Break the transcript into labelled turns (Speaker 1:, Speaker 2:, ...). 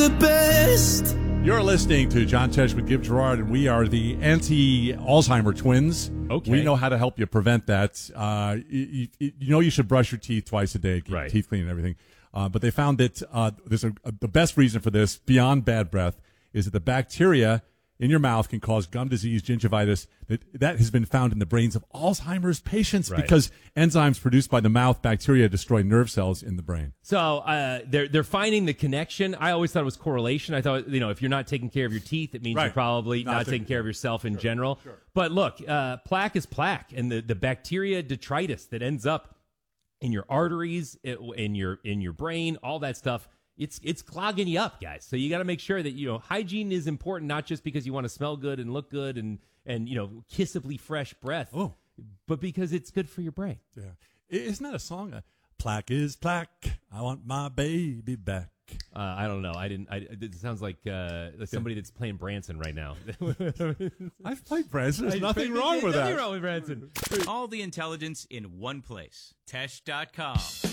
Speaker 1: the best.
Speaker 2: You're listening to John Tesh with Give Gerard, and we are the anti-Alzheimer twins.
Speaker 3: Okay.
Speaker 2: We know how to help you prevent that. You know you should brush your teeth twice a day, keep your
Speaker 3: Right.
Speaker 2: teeth clean and everything. But they found that the best reason for this, beyond bad breath, is that the bacteria in your mouth can cause gum disease, gingivitis. That has been found in the brains of Alzheimer's patients
Speaker 3: Right.
Speaker 2: because enzymes produced by the mouth bacteria destroy nerve cells in the brain.
Speaker 3: So they're finding the connection. I always thought it was correlation. I thought, if you're not taking care of your teeth, it means
Speaker 2: Right.
Speaker 3: you're probably
Speaker 2: Not
Speaker 3: not
Speaker 2: taking
Speaker 3: taking care of yourself in
Speaker 2: Sure,
Speaker 3: general.
Speaker 2: sure.
Speaker 3: But look, plaque is plaque, and the bacteria detritus that ends up in your arteries, in your brain, all that stuff. It's clogging you up, guys. So you got to make sure that hygiene is important, not just because you want to smell good and look good and kissably fresh breath, but because it's good for your brain.
Speaker 2: Yeah, isn't that a song? Plaque is plaque. I want my baby back.
Speaker 3: I don't know. It sounds like somebody that's playing Branson right now.
Speaker 2: I've played Branson. There's nothing wrong with that.
Speaker 3: Nothing wrong with Branson.
Speaker 4: All the intelligence in one place. Tesh.com.